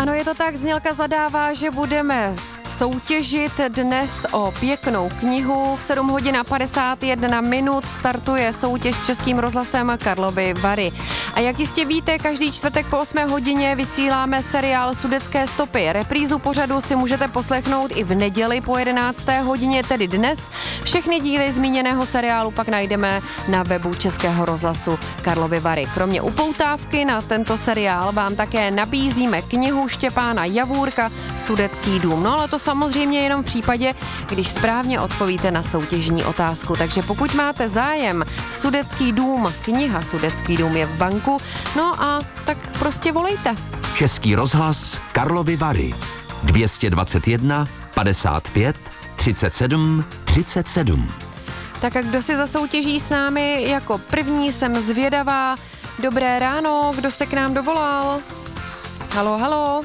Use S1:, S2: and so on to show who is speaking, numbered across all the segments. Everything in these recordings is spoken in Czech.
S1: Ano, je to tak, znělka zadává, že budeme soutěžit dnes o pěknou knihu. V 7 hodin a 51 minut startuje soutěž s Českým rozhlasem Karlovy Vary. A jak jistě víte, každý čtvrtek po 8 hodině vysíláme seriál Sudetské stopy. Reprízu pořadu si můžete poslechnout i v neděli po 11. hodině, tedy dnes. Všechny díly zmíněného seriálu pak najdeme na webu Českého rozhlasu Karlovy Vary. Kromě upoutávky na tento seriál vám také nabízíme knihu Štěpána Javůrka Sudecký dům. No ale to samozřejmě jenom v případě, když správně odpovíte na soutěžní otázku. Takže pokud máte zájem, Sudecký dům, kniha Sudecký dům je v banku, no a tak prostě volejte.
S2: Český rozhlas Karlovy Vary 221 55 37 37.
S1: Tak a kdo si zasoutěží s námi jako první, jsem zvědavá. Dobré ráno, kdo se k nám dovolal? Haló, haló.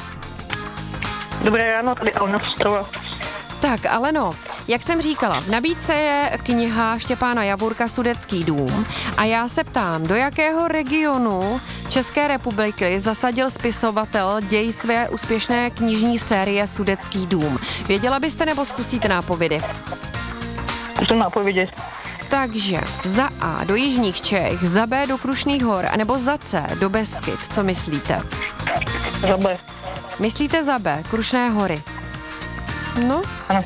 S3: Dobré ráno, tady Alena Ostrova.
S1: Tak, Aleno, jak jsem říkala, v nabídce je kniha Štěpána Javůrka Sudecký dům a já se ptám, do jakého regionu České republiky zasadil spisovatel děj své úspěšné knižní série Sudecký dům? Věděla byste nebo zkusíte nápovědy?
S3: Zkusím nápovědět.
S1: Takže za A do Jižních Čech, za B do Krušných hor, anebo za C do Beskyt, co myslíte?
S3: Za B.
S1: Myslíte za B, Krušné hory? No?
S3: Ano.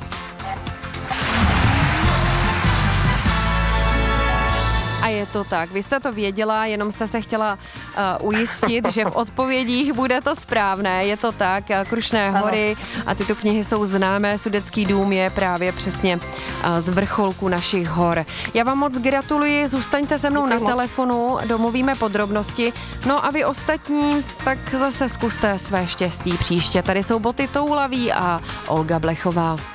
S1: A je to tak. Vy jste to věděla, jenom jste se chtěla ujistit, že v odpovědích bude to správné. Je to tak, Krušné hory a tyto knihy jsou známé. Sudecký dům je právě přesně z vrcholku našich hor. Já vám moc gratuluji, zůstaňte se mnou na telefonu, domluvíme podrobnosti. No a vy ostatní, tak zase zkuste své štěstí příště. Tady jsou Boty Toulaví a Olga Blechová.